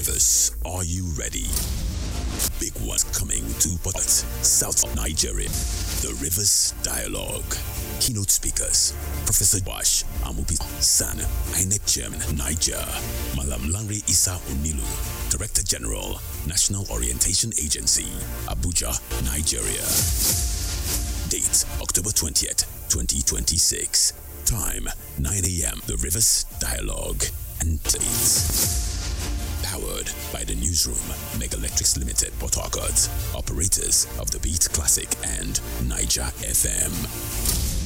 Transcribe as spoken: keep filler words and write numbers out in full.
Rivers, are you ready? Big ones coming to Port South Nigeria. The Rivers Dialogue. Keynote speakers: Professor Wash Amupi San, I N E C Chairman, Niger; Malam Lanre Isa Onilu, Director General, National Orientation Agency, Abuja, Nigeria. Date: October twentieth, twenty twenty-six. Time: nine a.m. The Rivers Dialogue. And date. Powered by the Newsroom, Mega Electrics Limited, Port Harcourt, operators of the Beat Classic and Niger F M.